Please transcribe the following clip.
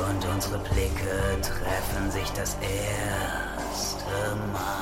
und unsere Blicke treffen sich das erste Mal.